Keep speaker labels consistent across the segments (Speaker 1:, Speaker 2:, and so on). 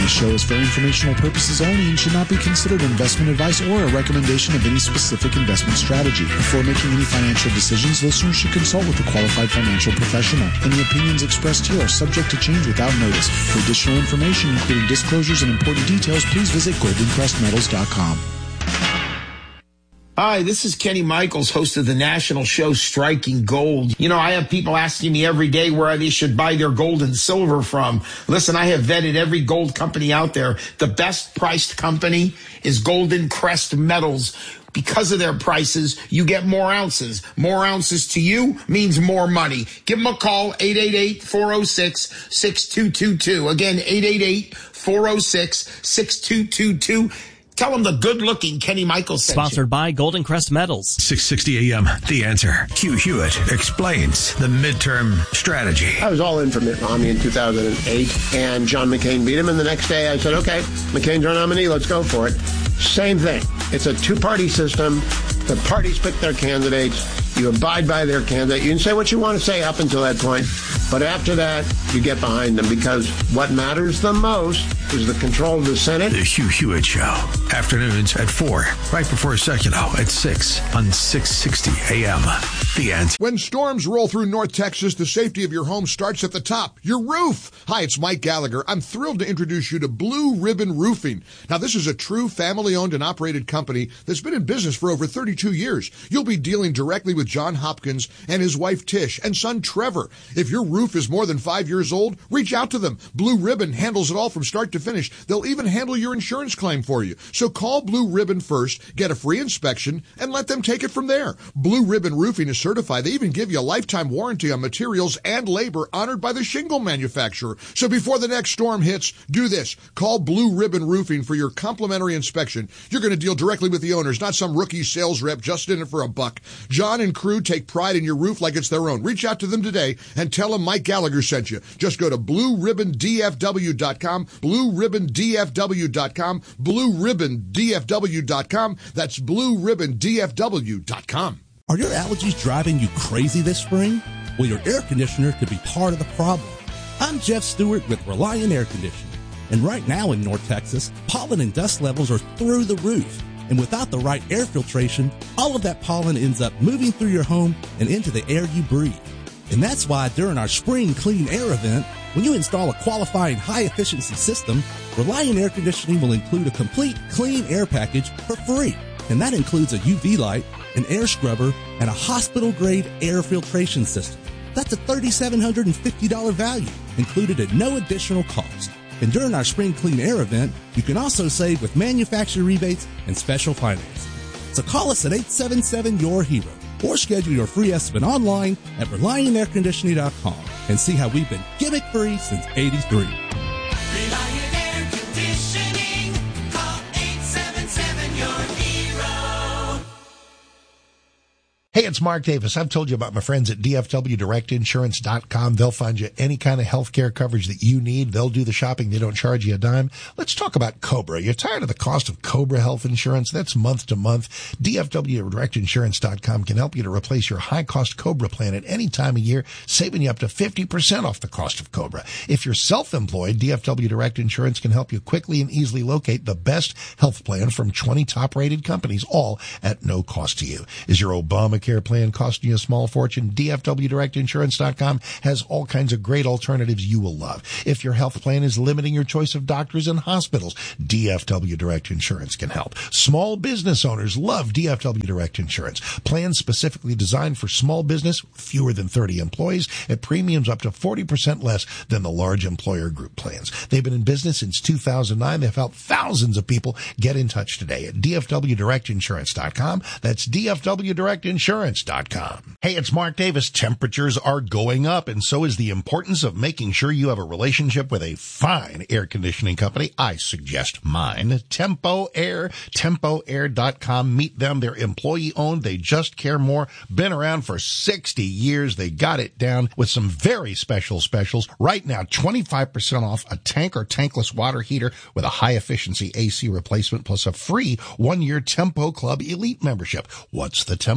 Speaker 1: This show is for informational purposes only and should not be considered investment advice or a recommendation of any specific investment strategy. Before making any financial decisions, listeners should consult with a qualified financial professional. Any opinions expressed here are subject to change without notice. For additional information, including disclosures and important details, please visit goldencrestmetals.com.
Speaker 2: Hi, this is Kenny Michaels, host of the national show Striking Gold. You know, I have people asking me every day where they should buy their gold and silver from. Listen, I have vetted every gold company out there. The best priced company is Golden Crest Metals. Because of their prices, you get more ounces. More ounces to you means more money. Give them a call, 888-406-6222. Again, 888-406-6222. Tell them the good-looking Kenny Michaels sent
Speaker 3: Sponsored
Speaker 2: you.
Speaker 3: by Golden Crest Metals.
Speaker 4: 660 AM, The Answer. Hugh Hewitt explains the midterm strategy.
Speaker 5: I was all in for Mitt Romney in 2008, and John McCain beat him. And the next day I said, okay, McCain's our nominee. Let's go for it. Same thing. It's a two-party system. The parties pick their candidates. You abide by their candidate. You can say what you want to say up until that point, but after that, you get behind them, because what matters the most is the control of the Senate.
Speaker 4: The Hugh Hewitt Show. Afternoons at 4, right before Seculo at 6 on 660 AM. The Answer.
Speaker 6: When storms roll through North Texas, the safety of your home starts at the top, your roof. Hi, it's Mike Gallagher. I'm thrilled to introduce you to Blue Ribbon Roofing. Now, this is a true family-owned and operated company that's been in business for over 32 years. You'll be dealing directly with John Hopkins and his wife Tish and son Trevor. If your roof is more than 5 years old, reach out to them. Blue Ribbon handles it all from start to finish. They'll even handle your insurance claim for you. So call Blue Ribbon first, get a free inspection, and let them take it from there. Blue Ribbon Roofing is certified. They even give you a lifetime warranty on materials and labor honored by the shingle manufacturer. So before the next storm hits, do this. Call Blue Ribbon Roofing for your complimentary inspection. You're going to deal directly with the owners, not some rookie sales rep just in it for a buck. John and crew take pride in your roof like it's their own. Reach out to them today and tell them Mike Gallagher sent you. Just go to blueribbondfw.com, blueribbondfw.com, blueribbondfw.com. That's blueribbondfw.com.
Speaker 7: Are your allergies driving you crazy this spring? Well, your air conditioner could be part of the problem. I'm Jeff Stewart with Reliant Air Conditioning. And right now in North Texas, pollen and dust levels are through the roof. And without the right air filtration, all of that pollen ends up moving through your home and into the air you breathe. And that's why during our Spring Clean Air event, when you install a qualifying high-efficiency system, Reliant Air Conditioning will include a complete clean air package for free. And that includes a UV light, an air scrubber, and a hospital-grade air filtration system. That's a $3,750 value, included at no additional cost. And during our Spring Clean Air event, you can also save with manufacturer rebates and special financing. So call us at 877-YOUR-HERO or schedule your free estimate online at ReliantAirConditioning.com and see how we've been gimmick-free since '83.
Speaker 8: Reliant Air Conditioning. Call 877-YOUR-HERO.
Speaker 9: Hey, it's Mark Davis. I've told you about my friends at DFWDirectInsurance.com. They'll find you any kind of health care coverage that you need. They'll do the shopping. They don't charge you a dime. Let's talk about Cobra. You're tired of the cost of Cobra health insurance? That's month to month. DFWDirectInsurance.com can help you to replace your high-cost Cobra plan at any time of year, saving you up to 50% off the cost of Cobra. If you're self-employed, DFW Direct Insurance can help you quickly and easily locate the best health plan from 20 top-rated companies, all at no cost to you. Is your Obamacare plan costing you a small fortune? DFWDirectInsurance.com has all kinds of great alternatives you will love. If your health plan is limiting your choice of doctors and hospitals, DFW Direct Insurance can help. Small business owners love DFW Direct Insurance. Plans specifically designed for small business, fewer than 30 employees, at premiums up to 40% less than the large employer group plans. They've been in business since 2009. They've helped thousands of people. Get in touch today at DFWDirectInsurance.com. That's DFWDirectInsurance.com. Hey, it's Mark Davis. Temperatures are going up, and so is the importance of making sure you have a relationship with a fine air conditioning company. I suggest mine, Tempo Air, TempoAir.com. Meet them. They're employee-owned. They just care more. Been around for 60 years. They got it down with some very special specials. Right now, 25% off a tank or tankless water heater with a high-efficiency AC replacement, plus a free 1-year Tempo Club Elite membership. What's the Tempo Club?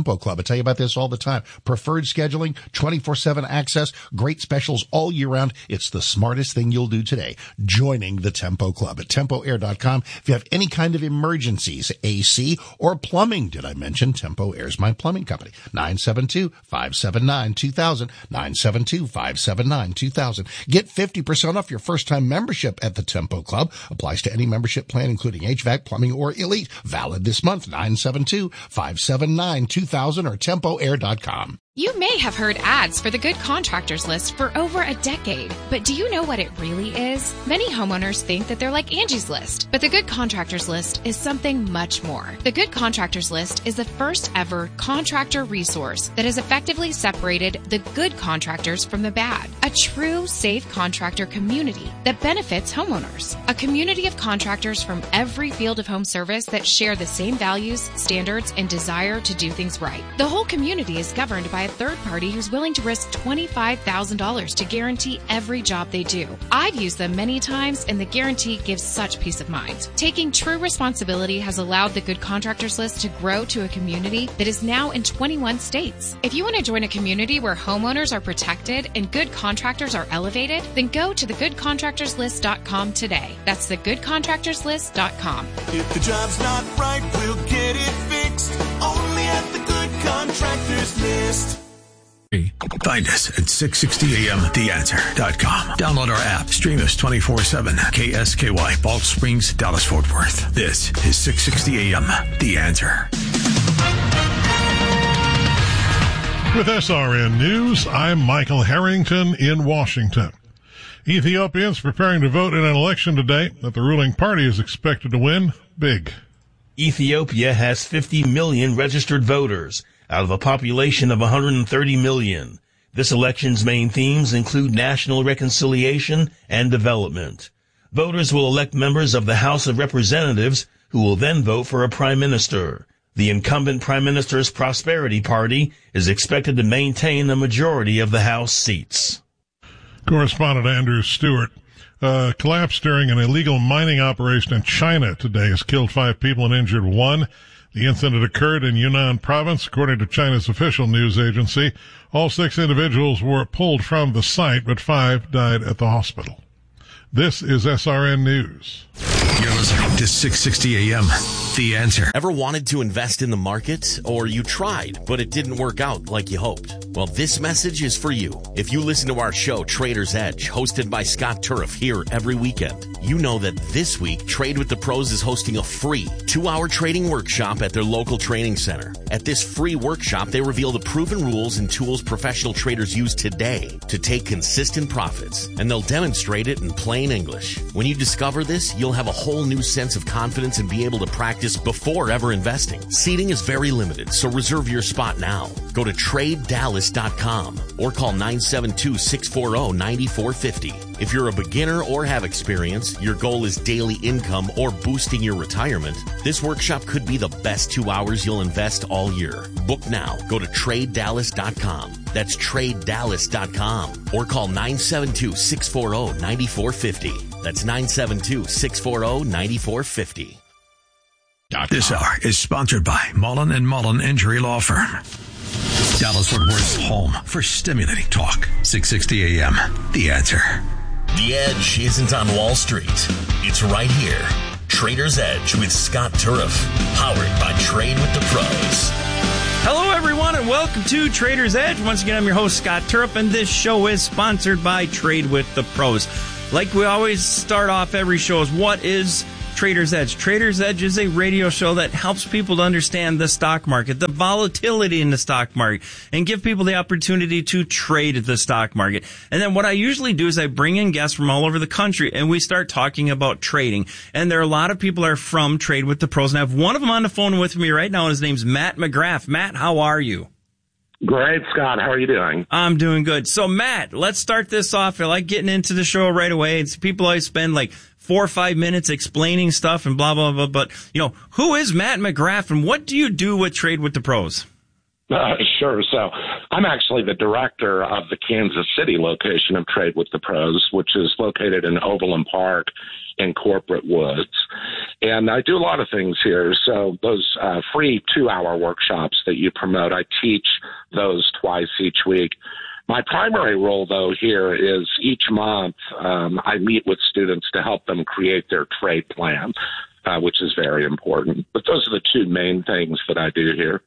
Speaker 9: I tell you about this all the time. Preferred scheduling, 24/7 access, great specials all year round. It's the smartest thing you'll do today, joining the Tempo Club at TempoAir.com. If you have any kind of emergencies, AC or plumbing, did I mention Tempo Air's my plumbing company? 972-579-2000, 972-579-2000. Get 50% off your first-time membership at the Tempo Club. Applies to any membership plan, including HVAC, plumbing, or Elite. Valid this month, 972-579-2000 or TempoAir.com.
Speaker 3: You may have heard ads for the Good Contractors List for over a decade, but do you know what it really is? Many homeowners think that they're like Angie's List, but the Good Contractors List is something much more. The Good Contractors List is the first ever contractor resource that has effectively separated the good contractors from the bad. A true safe contractor community that benefits homeowners. A community of contractors from every field of home service that share the same values, standards, and desire to do things right. The whole community is governed by a third party who's willing to risk $25,000 to guarantee every job they do. I've used them many times, and the guarantee gives such peace of mind. Taking true responsibility has allowed the Good Contractors List to grow to a community that is now in 21 states. If you want to join a community where homeowners are protected and good contractors are elevated, then go to thegoodcontractorslist.com today. That's thegoodcontractorslist.com.
Speaker 8: If the job's not right, we'll get it fixed. Only at the Good Contractors List.
Speaker 4: Find us at 660amtheanswer.com. Download our app. Stream us 24/7. KSKY, Balch Springs, Dallas, Fort Worth. This is 660 AM, The Answer.
Speaker 10: With SRN News, I'm Michael Harrington in Washington. Ethiopians preparing to vote in an election today that the ruling party is expected to win big.
Speaker 11: Ethiopia has 50 million registered voters out of a population of 130 million. This election's main themes include national reconciliation and development. Voters will elect members of the House of Representatives who will then vote for a prime minister. The incumbent prime minister's Prosperity Party is expected to maintain the majority of the House seats.
Speaker 10: Correspondent Andrew Stewart. Collapse during an illegal mining operation in China today has killed 5 people and injured 1. The incident occurred in Yunnan province, according to China's official news agency. All 6 individuals were pulled from the site, but 5 died at the hospital. This is SRN News.
Speaker 4: You're listening to 660 AM, The Answer.
Speaker 12: Ever wanted to invest in the market? Or you tried, but it didn't work out like you hoped? Well, this message is for you. If you listen to our show, Trader's Edge, hosted by Scott Turf here every weekend, you know that this week, Trade with the Pros is hosting a free 2-hour trading workshop at their local training center. At this free workshop, they reveal the proven rules and tools professional traders use today to take consistent profits, and they'll demonstrate it in plain English. When you discover this, you'll have a whole new sense of confidence and be able to practice before ever investing. Seating is very limited, so reserve your spot now. Go to TradeDallas.com or call 972-640-9450. If you're a beginner or have experience, your goal is daily income or boosting your retirement, this workshop could be the best 2 hours you'll invest all year. Book now. Go to TradeDallas.com. That's TradeDallas.com or call 972-640-9450. That's 972-640-9450.
Speaker 4: This hour is sponsored by Mullen & Mullen Injury Law Firm. Dallas Fort Worth's home for stimulating talk. 660 AM, The Answer.
Speaker 12: The Edge isn't on Wall Street. It's right here. Trader's Edge with Scott Turf. Powered by Trade with the Pros.
Speaker 13: Hello, everyone, and welcome to Trader's Edge. Once again, I'm your host, Scott Turf, and this show is sponsored by Trade with the Pros. Like we always start off every show is, what is Trader's Edge? Trader's Edge is a radio show that helps people to understand the stock market, the volatility in the stock market, and give people the opportunity to trade the stock market. And then what I usually do is I bring in guests from all over the country, and we start talking about trading. And there are a lot of people that are from Trade with the Pros, and I have one of them on the phone with me right now, and his name's Matt McGrath. Matt, how are you?
Speaker 14: Great, Scott. How are you doing?
Speaker 13: I'm doing good. So, Matt, let's start this off. I like getting into the show right away. It's people always spend like 4 or 5 minutes explaining stuff and blah, blah, blah. But, who is Matt McGrath and what do you do with Trade with the Pros?
Speaker 14: Sure. So I'm actually the director of the Kansas City location of Trade with the Pros, which is located in Overland Park in Corporate Woods. And I do a lot of things here. So those free 2-hour workshops that you promote, I teach those twice each week. My primary role, though, here is each month I meet with students to help them create their trade plan, which is very important. But those are the two main things that I do here.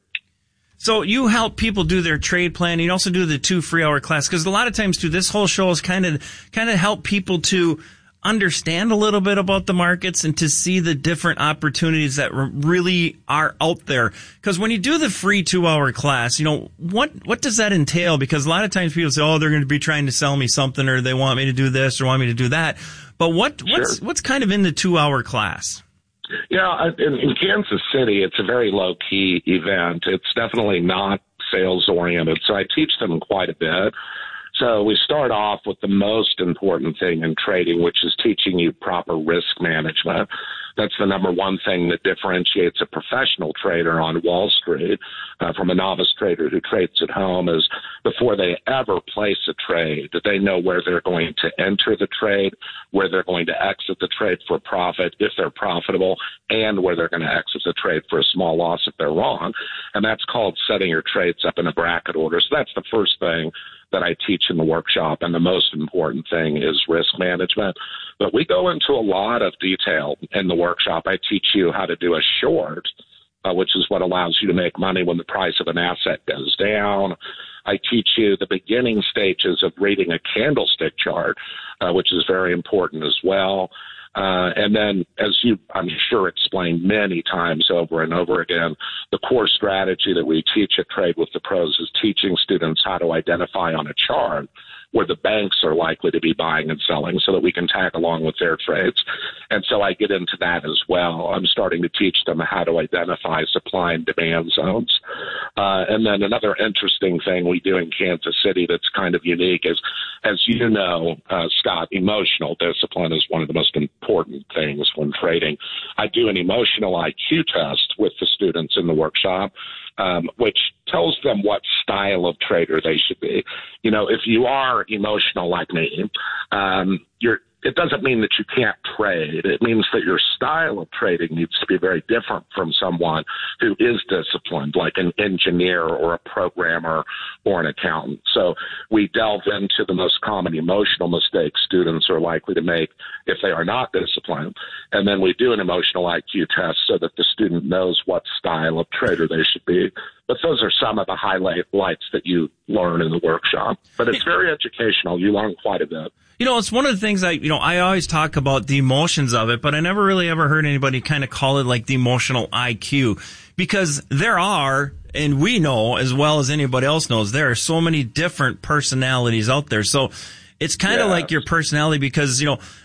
Speaker 13: So you help people do their trade plan. You also do the 2 free-hour class, because a lot of times, too, this whole show is kind of help people to understand a little bit about the markets and to see the different opportunities that really are out there. Because when you do the free 2-hour class, what does that entail? Because a lot of times people say, oh, they're going to be trying to sell me something, or they want me to do this or want me to do that. But what's kind of in the 2-hour class?
Speaker 14: Yeah, in Kansas City, it's a very low-key event. It's definitely not sales-oriented, so I teach them quite a bit. So we start off with the most important thing in trading, which is teaching you proper risk management. That's the number one thing that differentiates a professional trader on Wall Street from a novice trader who trades at home, is before they ever place a trade, that they know where they're going to enter the trade, where they're going to exit the trade for profit if they're profitable, and where they're going to exit the trade for a small loss if they're wrong. And that's called setting your trades up in a bracket order. So that's the first thing that I teach in the workshop, and the most important thing is risk management. But we go into a lot of detail in the workshop. I teach you how to do a short, which is what allows you to make money when the price of an asset goes down. I teach you the beginning stages of reading a candlestick chart, which is very important as well. And then, as you, I'm sure, explained many times over and over again, the core strategy that we teach at Trade with the Pros is teaching students how to identify on a chart where the banks are likely to be buying and selling so that we can tag along with their trades. And so I get into that as well. I'm starting to teach them how to identify supply and demand zones. And then another interesting thing we do in Kansas City that's kind of unique is, as you know, Scott, emotional discipline is one of the most important things when trading. I do an emotional IQ test with the students in the workshop, which tells them what style of trader they should be. You know, if you are emotional like me, it doesn't mean that you can't trade. It means that your style of trading needs to be very different from someone who is disciplined, like an engineer or a programmer or an accountant. So we delve into the most common emotional mistakes students are likely to make if they are not disciplined. And then we do an emotional IQ test so that the student knows what style of trader they should be. But those are some of the highlights that you learn in the workshop. But it's very educational. You learn quite a bit.
Speaker 13: You know, it's one of the things I always talk about the emotions of it, but I never really ever heard anybody kind of call it like the emotional IQ, because there are, and we know as well as anybody else knows, there are so many different personalities out there. So it's kind of like your personality, because,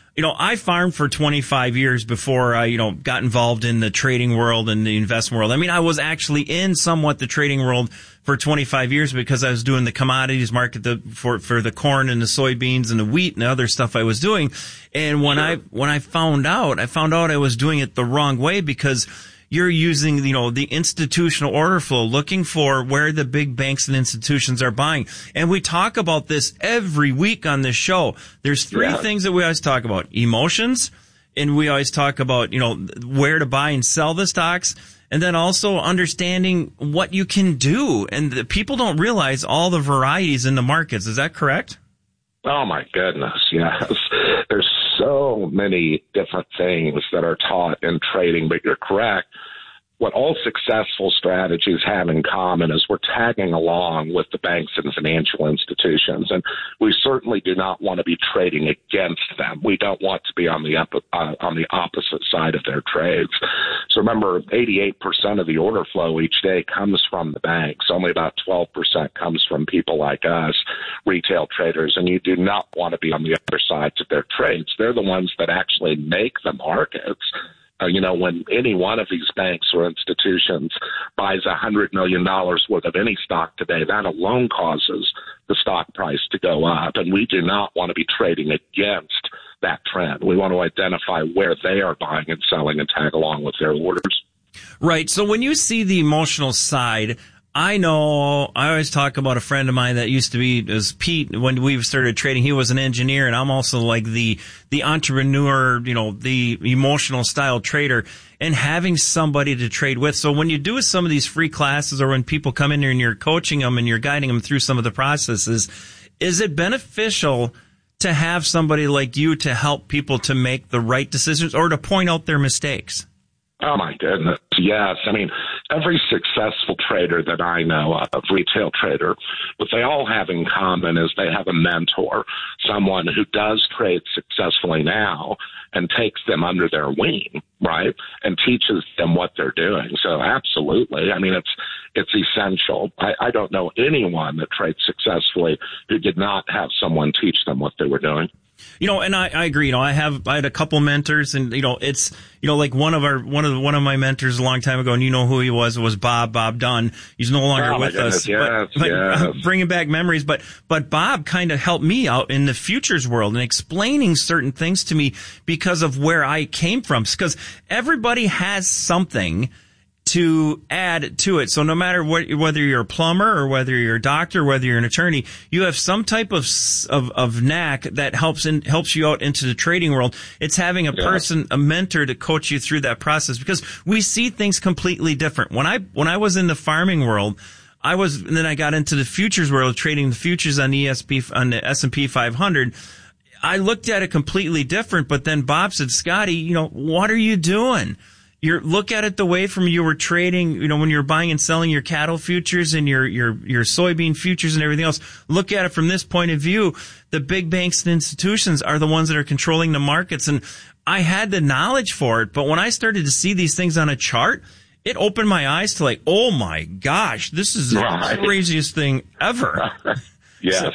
Speaker 13: I farmed for 25 years before I, got involved in the trading world and the investment world. I mean, I was actually in somewhat the trading world for 25 years because I was doing the commodities market for the corn and the soybeans and the wheat and the other stuff I was doing. And when I found out I was doing it the wrong way, because you're using, the institutional order flow, looking for where the big banks and institutions are buying. And we talk about this every week on this show. There's three things that we always talk about: emotions, and we always talk about, where to buy and sell the stocks, and then also understanding what you can do. And people don't realize all the varieties in the markets. Is that correct?
Speaker 14: Oh, my goodness, yes. There's so many different things that are taught in trading, but you're correct. What all successful strategies have in common is we're tagging along with the banks and financial institutions, and we certainly do not want to be trading against them. We don't want to be on the opposite side of their trades. So remember, 88% of the order flow each day comes from the banks. Only about 12% comes from people like us, retail traders, and you do not want to be on the other sides of their trades. They're the ones that actually make the markets. When any one of these banks or institutions buys $100 million worth of any stock today, that alone causes the stock price to go up. And we do not want to be trading against that trend. We want to identify where they are buying and selling and tag along with their orders.
Speaker 13: Right. So when you see the emotional side I know. I always talk about a friend of mine that used to be, as Pete, when we started trading, he was an engineer, and I'm also like the entrepreneur, the emotional style trader, and having somebody to trade with. So when you do some of these free classes, or when people come in here and you're coaching them and you're guiding them through some of the processes, is it beneficial to have somebody like you to help people to make the right decisions or to point out their mistakes?
Speaker 14: Oh, my goodness. Yes. I mean, every successful trader that I know of, retail trader, what they all have in common is they have a mentor, someone who does trade successfully now and takes them under their wing, right, and teaches them what they're doing. So absolutely. I mean, it's essential. I don't know anyone that trades successfully who did not have someone teach them what they were doing.
Speaker 13: And I agree. I had a couple mentors, and it's like one of my mentors a long time ago, and you know who he was Bob Dunn. He's no longer with us.
Speaker 14: Yes.
Speaker 13: Bringing back memories, but Bob kind of helped me out in the futures world and explaining certain things to me because of where I came from. Because everybody has something to add to it. So no matter whether you're a plumber or whether you're a doctor, whether you're an attorney, you have some type of knack that helps you out into the trading world. It's having a person, a mentor, to coach you through that process, because we see things completely different. When I was in the farming world, and then I got into the futures world, trading the futures on the S&P 500. I looked at it completely different, but then Bob said, Scotty, what are you doing? Look at it the way from you were trading, when you're buying and selling your cattle futures and your soybean futures and everything else. Look at it from this point of view. The big banks and institutions are the ones that are controlling the markets. And I had the knowledge for it, but when I started to see these things on a chart, it opened my eyes to like, oh my gosh, this is the craziest thing ever.
Speaker 14: Yes.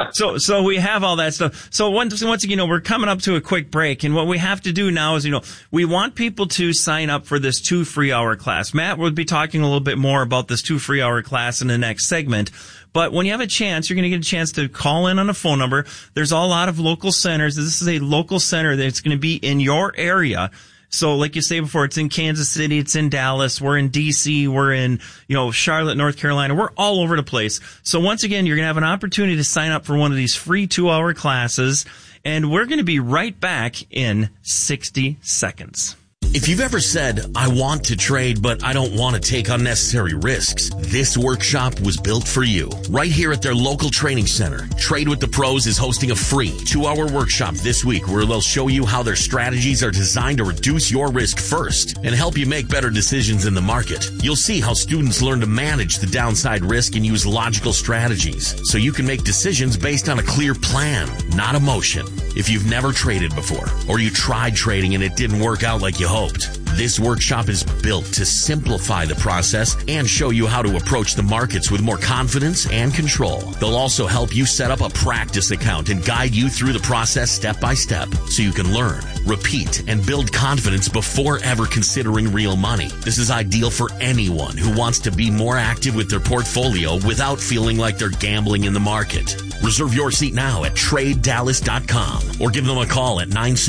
Speaker 13: So we have all that stuff. So once again, we're coming up to a quick break, and what we have to do now is, we want people to sign up for this 2 free hour class. Matt will be talking a little bit more about this 2 free hour class in the next segment. But when you have a chance, you're going to get a chance to call in on a phone number. There's a lot of local centers. This is a local center that's going to be in your area. So like you say before, it's in Kansas City, it's in Dallas, we're in DC, we're in, Charlotte, North Carolina. We're all over the place. So once again, you're going to have an opportunity to sign up for one of these free 2-hour classes, and we're going to be right back in 60 seconds.
Speaker 12: If you've ever said, I want to trade, but I don't want to take unnecessary risks, this workshop was built for you. Right here at their local training center, Trade with the Pros is hosting a free 2-hour workshop this week where they'll show you how their strategies are designed to reduce your risk first and help you make better decisions in the market. You'll see how students learn to manage the downside risk and use logical strategies so you can make decisions based on a clear plan, not emotion. If you've never traded before, or you tried trading and it didn't work out like you hoped, this workshop is built to simplify the process and show you how to approach the markets with more confidence and control. They'll also help you set up a practice account and guide you through the process step by step so you can learn, repeat, and build confidence before ever considering real money. This is ideal for anyone who wants to be more active with their portfolio without feeling like they're gambling in the market. Reserve your seat now at TradeDallas.com or give them a call at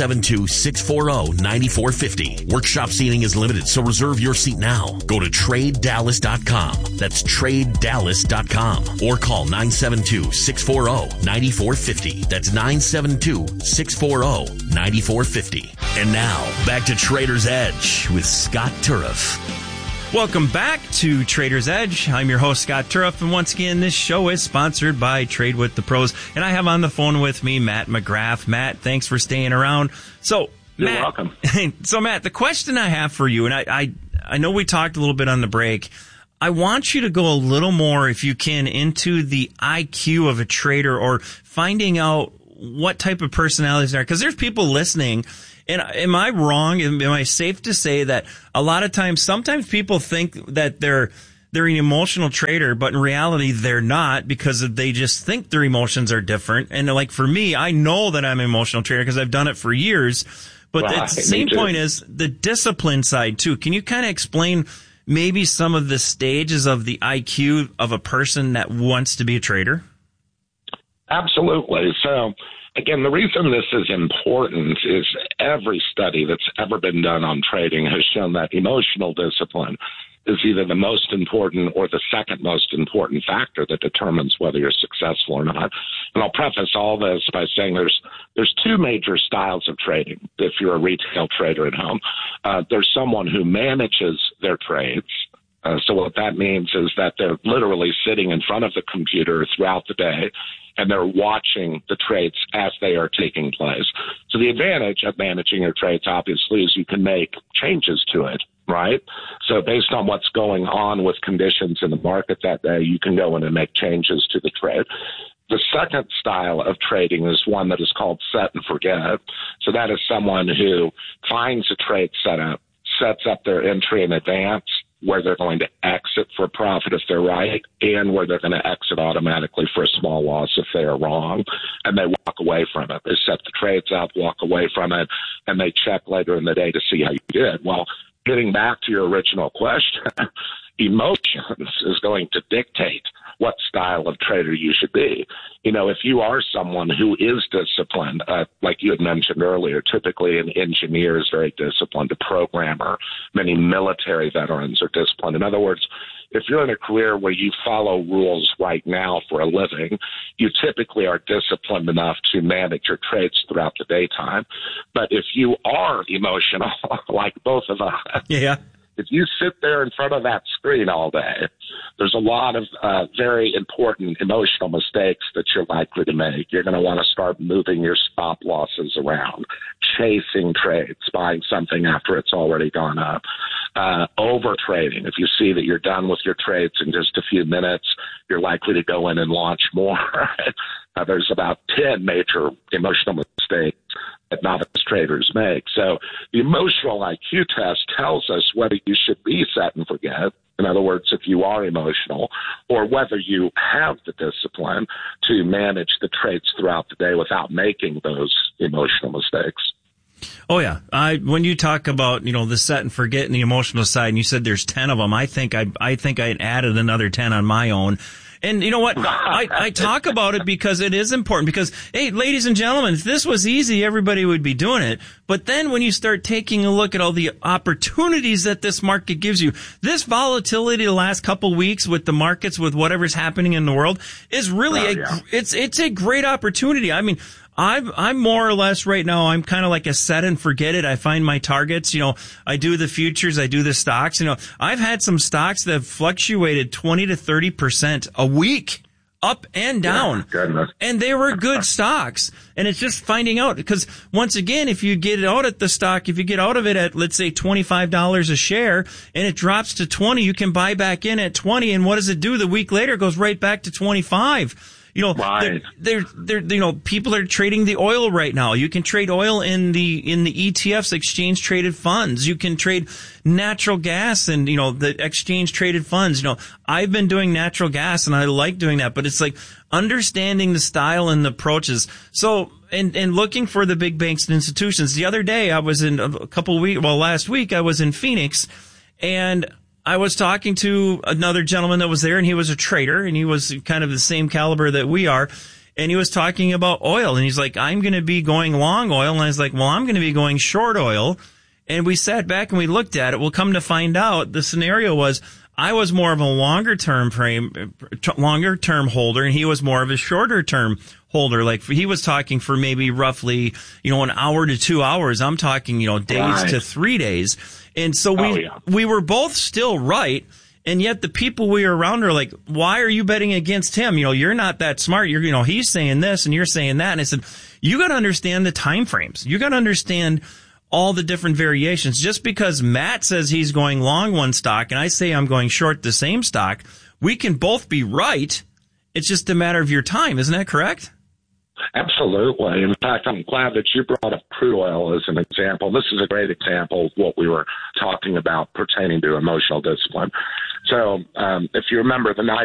Speaker 12: 972-640-9450. Workshop seating is limited, so reserve your seat now. Go to TradeDallas.com. That's TradeDallas.com or call 972-640-9450. That's 972-640-9450. And now, back to Trader's Edge with Scott Turef.
Speaker 13: Welcome back to Trader's Edge. I'm your host, Scott Turef, and once again, this show is sponsored by Trade with the Pros. And I have on the phone with me Matt McGrath. Matt, thanks for staying around. So,
Speaker 14: You're welcome.
Speaker 13: So, Matt, the question I have for you, and I know we talked a little bit on the break, I want you to go a little more, if you can, into the IQ of a trader or finding out what type of personalities there are. Because there's people listening. And am I wrong? Am I safe to say that a lot of times, sometimes people think that they're an emotional trader, but in reality, they're not, because they just think their emotions are different. And like for me, I know that I'm an emotional trader because I've done it for years. But the same point is the discipline side too. Can you kind of explain maybe some of the stages of the IQ of a person that wants to be a trader?
Speaker 14: Absolutely. So, again, the reason this is important is every study that's ever been done on trading has shown that emotional discipline is either the most important or the second most important factor that determines whether you're successful or not. And I'll preface all this by saying there's two major styles of trading if you're a retail trader at home. There's someone who manages their trades. So what that means is that they're literally sitting in front of the computer throughout the day, and they're watching the trades as they are taking place. So the advantage of managing your trades, obviously, is you can make changes to it, right? So based on what's going on with conditions in the market that day, you can go in and make changes to the trade. The second style of trading is one that is called set and forget. So that is someone who finds a trade setup, sets up their entry in advance, where they're going to exit for profit if they're right, and where they're going to exit automatically for a small loss if they are wrong, and they walk away from it. They set the trades up, walk away from it, and they check later in the day to see how you did. Well, getting back to your original question, emotions is going to dictate what style of trader you should be. You know, if you are someone who is disciplined, like you had mentioned earlier, typically an engineer is very disciplined, a programmer, many military veterans are disciplined. In other words, if you're in a career where you follow rules right now for a living, you typically are disciplined enough to manage your trades throughout the daytime. But if you are emotional, like both of us, if you sit there in front of that screen all day, there's a lot of very important emotional mistakes that you're likely to make. You're going to want to start moving your stop losses around, chasing trades, buying something after it's already gone up, over trading. If you see that you're done with your trades in just a few minutes, you're likely to go in and launch more. There's about 10 major emotional mistakes that novice traders make. So the emotional IQ test tells us whether you should be set and forget. In other words, if you are emotional, or whether you have the discipline to manage the trades throughout the day without making those emotional mistakes.
Speaker 13: Oh, yeah. When you talk about, you know, the set and forget and the emotional side, and you said there's 10 of them, I think I added another 10 on my own. And you know what? I talk about it because it is important. Because, hey, ladies and gentlemen, if this was easy, everybody would be doing it. But then when you start taking a look at all the opportunities that this market gives you, this volatility the last couple weeks with the markets, with whatever's happening in the world, is really it's a great opportunity. I mean, I'm more or less right now, I'm kind of like a set and forget it. I find my targets, you know, I do the futures, I do the stocks, you know, I've had some stocks that have fluctuated 20 to 30% a week, up and down. And they were good stocks. And it's just finding out, because once again, if you get out at the stock, if you get out of it at, let's say, $25 a share and it drops to 20, you can buy back in at 20. And what does it do? The week later, it goes right back to 25. You know, they're, you know, people are trading the oil right now. You can trade oil in the ETFs, exchange traded funds. You can trade natural gas and, you know, the exchange traded funds. You know, I've been doing natural gas and I like doing that, but it's like understanding the style and the approaches. So, and looking for the big banks and institutions. The other day I was in last week I was in Phoenix, and I was talking to another gentleman that was there, and he was a trader, and he was kind of the same caliber that we are, and he was talking about oil, and he's like, I'm going to be going long oil, and I was like, well, I'm going to be going short oil, and we sat back and we looked at it. We'll come to find out the scenario was I was more of a longer term holder, and he was more of a shorter term holder. Like he was talking for maybe roughly, you know, an hour to 2 hours. I'm talking, you know, days to 3 days. And so we were both still right. And yet the people we were around are like, why are you betting against him? You know, you're not that smart. You know, he's saying this and you're saying that. And I said, you got to understand the time frames. You got to understand all the different variations. Just because Matt says he's going long one stock and I say I'm going short the same stock, we can both be right. It's just a matter of your time. Isn't that correct?
Speaker 14: Absolutely. In fact, I'm glad that you brought up crude oil as an example. This is a great example of what we were talking about pertaining to emotional discipline. So if you remember the night